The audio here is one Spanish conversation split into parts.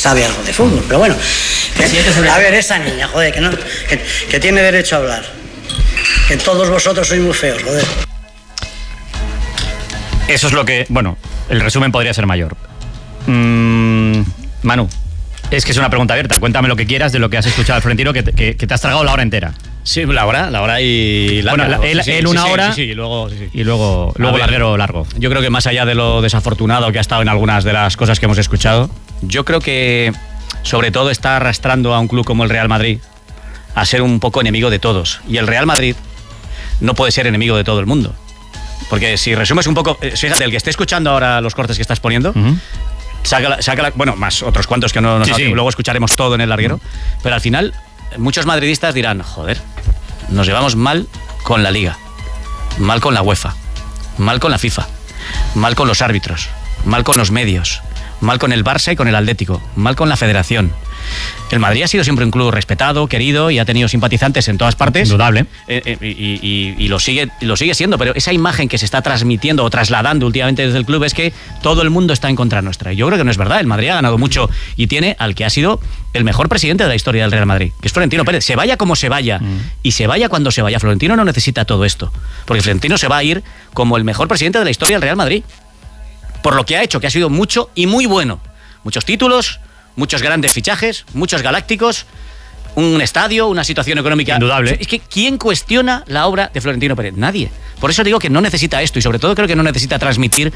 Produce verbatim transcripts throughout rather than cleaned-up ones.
sabe algo de fútbol, pero bueno. Que, a ver, esa niña, joder, que, no, que, que tiene derecho a hablar. Que todos vosotros sois muy feos, joder. Eso es lo que... Bueno, el resumen podría ser mayor. Mm, Manu, es que es una pregunta abierta. Cuéntame lo que quieras de lo que has escuchado al Florentino, que, que, que te has tragado la hora entera. Sí, la hora, la hora y... Bueno, larga, él, sí, él una sí, hora sí, sí, y luego, sí, sí. y luego, luego larguero largo. Yo creo que más allá de lo desafortunado que ha estado en algunas de las cosas que hemos escuchado, yo creo que sobre todo está arrastrando a un club como el Real Madrid a ser un poco enemigo de todos. Y el Real Madrid no puede ser enemigo de todo el mundo. Porque si resumes un poco, fíjate, el que esté escuchando ahora los cortes que estás poniendo, uh-huh. saca, la, saca la, bueno, más otros cuantos que no, no sí, sí. luego escucharemos todo en el larguero, uh-huh. pero al final muchos madridistas dirán, joder, nos llevamos mal con la Liga, mal con la UEFA, mal con la FIFA, mal con los árbitros, mal con los medios, mal con el Barça y con el Atlético, mal con la Federación. El Madrid ha sido siempre un club respetado, querido y ha tenido simpatizantes en todas partes. Indudable. Eh, eh, y, y, y lo sigue, lo sigue siendo, pero esa imagen que se está transmitiendo o trasladando últimamente desde el club es que todo el mundo está en contra nuestra. Y yo creo que no es verdad. El Madrid ha ganado mucho y tiene al que ha sido el mejor presidente de la historia del Real Madrid, que es Florentino Pérez. Se vaya como se vaya mm. y se vaya cuando se vaya. Florentino no necesita todo esto, porque Florentino se va a ir como el mejor presidente de la historia del Real Madrid. Por lo que ha hecho, que ha sido mucho y muy bueno. Muchos títulos, muchos grandes fichajes, muchos galácticos, un estadio, una situación económica... Indudable. Es que ¿quién cuestiona la obra de Florentino Pérez? Nadie. Por eso digo que no necesita esto y sobre todo creo que no necesita transmitir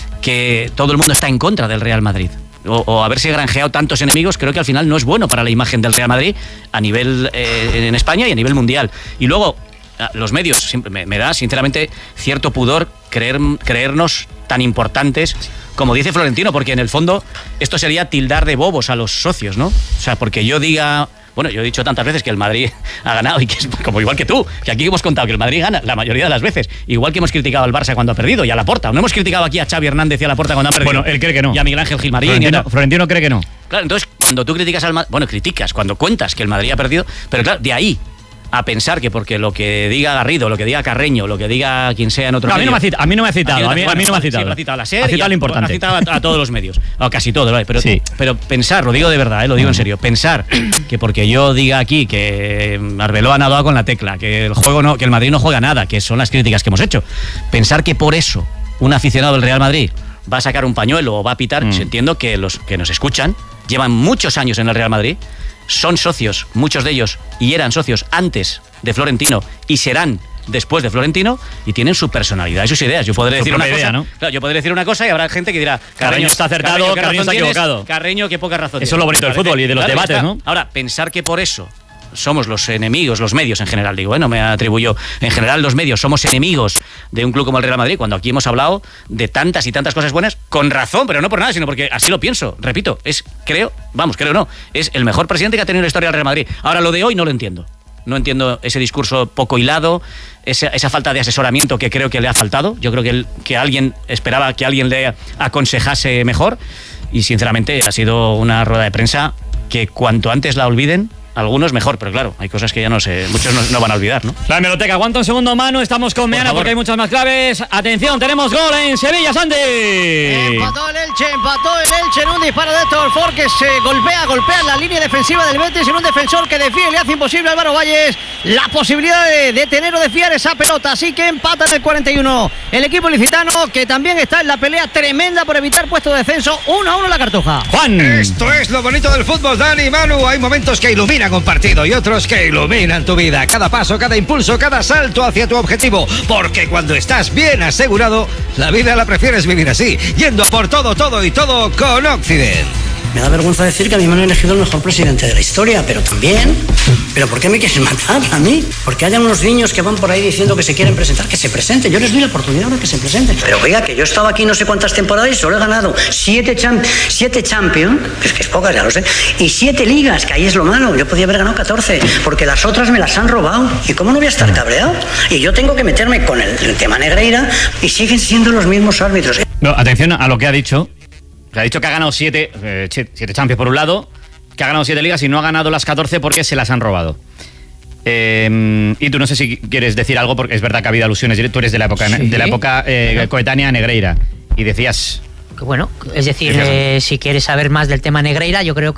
que todo el mundo está en contra del Real Madrid. O, o haberse granjeado tantos enemigos, creo que al final no es bueno para la imagen del Real Madrid a nivel eh, en España y a nivel mundial. Y luego, los medios, siempre me, me da sinceramente cierto pudor creer, creernos tan importantes como dice Florentino, porque en el fondo esto sería tildar de bobos a los socios, ¿no? O sea, porque yo diga... Bueno, yo he dicho tantas veces que el Madrid ha ganado y que es como igual que tú, que aquí hemos contado que el Madrid gana la mayoría de las veces, igual que hemos criticado al Barça cuando ha perdido y a Laporta. No hemos criticado aquí a Xavi Hernández y a Laporta cuando ha perdido. Bueno, él cree que no. Y a Miguel Ángel Gilmarín. Florentino, y a... Florentino cree que no. Claro, entonces cuando tú criticas al Madrid, bueno, criticas, cuando cuentas que el Madrid ha perdido, pero claro, de ahí a pensar que porque lo que diga Garrido, lo que diga Carreño, lo que diga quien sea en otro no, medio... A mí no me ha citado, a mí no me ha citado, a mí, bueno, a mí no me ha citado. Sí, ha citado a la SER, ha citado a, lo importante. Ha citado a, a todos los medios, o casi todos, ¿vale? Pero, sí. pero pensar, lo digo de verdad, ¿eh? Lo digo en serio, pensar que porque yo diga aquí que Arbeloa ha dado con la tecla, que el juego no, que el Madrid no juega nada, que son las críticas que hemos hecho, pensar que por eso un aficionado del Real Madrid va a sacar un pañuelo o va a pitar, mm. pues entiendo que los que nos escuchan llevan muchos años en el Real Madrid, son socios, muchos de ellos, y eran socios antes de Florentino y serán después de Florentino y tienen su personalidad y sus ideas. Yo podré decir una idea, cosa, ¿no? Claro, yo podré decir una cosa y habrá gente que dirá Carreño, Carreño está acertado, Carreño, Carreño está equivocado. Carreño, qué poca razón. Eso es lo bonito del fútbol y de los claro, debates, está. ¿no? Ahora, pensar que por eso somos los enemigos, los medios en general, digo, ¿eh? No me atribuyo, en general los medios somos enemigos de un club como el Real Madrid, cuando aquí hemos hablado de tantas y tantas cosas buenas, con razón, pero no por nada, sino porque así lo pienso, repito, es, creo, vamos, creo no, es el mejor presidente que ha tenido la historia del Real Madrid. Ahora, lo de hoy no lo entiendo, no entiendo ese discurso poco hilado, esa, esa falta de asesoramiento que creo que le ha faltado, yo creo que, el, que alguien esperaba que alguien le aconsejase mejor, y sinceramente ha sido una rueda de prensa que cuanto antes la olviden, algunos mejor, pero claro, hay cosas que ya no sé, muchos no, no van a olvidar, ¿no? La hemeroteca, aguanta un segundo, Manu, estamos con Meana porque hay muchas más claves. Atención, tenemos gol en Sevilla, Santi. Empató el Elche, empató el Elche en un disparo de Héctor Ford que se golpea, golpea la línea defensiva del Betis en un defensor que desfía y le hace imposible a Álvaro Valles la posibilidad de detener o desviar esa pelota, así que empata en el cuarenta y uno el equipo licitano, que también está en la pelea tremenda por evitar puesto de descenso. Uno a uno la Cartuja. Juan. Esto es lo bonito del fútbol, Dani, Manu, hay momentos que iluminan un partido y otros que iluminan tu vida. Cada paso, cada impulso, cada salto hacia tu objetivo. Porque cuando estás bien asegurado, la vida la prefieres vivir así, yendo a por todo, todo y todo con Occident. Me da vergüenza decir que a mí me han elegido el mejor presidente de la historia, pero también... ¿Pero por qué me quieren matar a mí? Porque hay unos niños que van por ahí diciendo que se quieren presentar, que se presenten. Yo les doy la oportunidad de que se presenten. Pero oiga, que yo estaba aquí no sé cuántas temporadas y solo he ganado siete, champ siete Champions, es que es pocas, ya lo sé, y siete ligas, que ahí es lo malo. Yo podía haber ganado catorce, porque las otras me las han robado. ¿Y cómo no voy a estar cabreado? Y yo tengo que meterme con el, el tema Negreira y siguen siendo los mismos árbitros. No, atención a lo que ha dicho. Ha dicho que ha ganado siete, eh, siete Champions por un lado, que ha ganado siete ligas y no ha ganado las catorce porque se las han robado. Eh, y tú no sé si quieres decir algo, porque es verdad que ha habido alusiones, tú eres de la época, sí. de la época eh, coetánea a Negreira, y decías... Bueno, es decir, eh, si quieres saber más del tema Negreira, yo creo que